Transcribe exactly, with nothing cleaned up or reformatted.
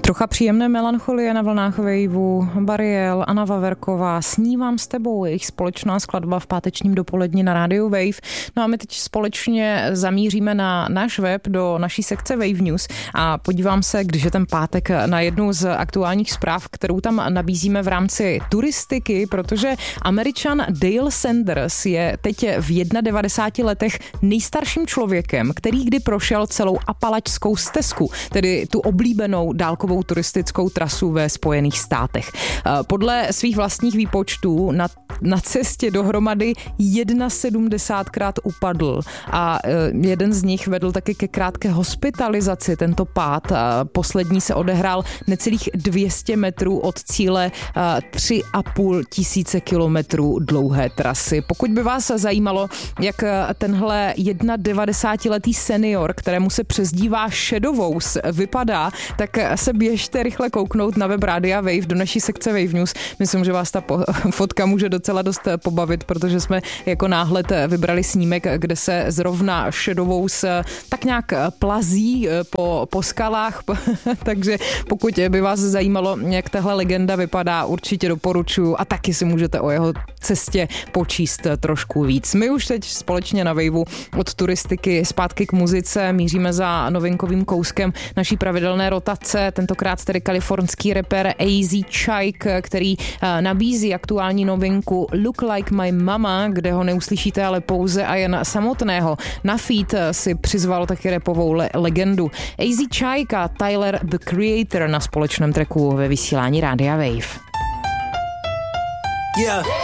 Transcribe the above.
Trocha příjemné melancholie na vlnách Waveu, Bariel, Anna Vaverková, Snívám s tebou, jejich společná skladba v pátečním dopoledni na rádiu Wave. No a my teď společně zamíříme na náš web, do naší sekce Wave News a podívám se, když je ten pátek, na jednu z aktuálních zpráv, kterou tam nabízíme v rámci turistiky, protože Američan Dale Sanders je teď v devadesát jedna letech nejstarším člověkem, který kdy prošel celou Apalačskou stezku, tedy tu oblíbenou dálkovou turistickou trasu ve Spojených státech. Podle svých vlastních výpočtů na, na cestě dohromady sedmdesátkrát upadl a jeden z nich vedl taky ke krátké hospitalizaci. Tento pád poslední se odehrál necelých dvě stě metrů od cíle tři a půl tisíce kilometrů dlouhé trasy. Pokud by vás zajímalo, jak tenhle devadesátiletý senior, kterému se přezdívá Shadowous, vypadá, tak se běžte rychle kouknout na web Rádia Wave do naší sekce Wave News. Myslím, že vás ta po- fotka může docela dost pobavit, protože jsme jako náhled vybrali snímek, kde se zrovna Shadowous tak nějak plazí po, po skalách, takže pokud by vás zajímalo, jak tahle legenda vypadá, určitě doporučuji a taky si můžete o jeho cestě počíst trošku víc. My už teď společně na Waveu od turistiky zpátky k muzice míříme za novinkovým kouskem naší pravidelné rotace, tentokrát tedy kalifornský rapper A Z Chike, který nabízí aktuální novinku Look Like My Mama, kde ho neuslyšíte ale pouze a jen samotného. Na feat si přizval taky rapovou le- legendu. A Z Chike a Tyler The Creator na společném tracku ve vysílání Rádia Wave. Yeah.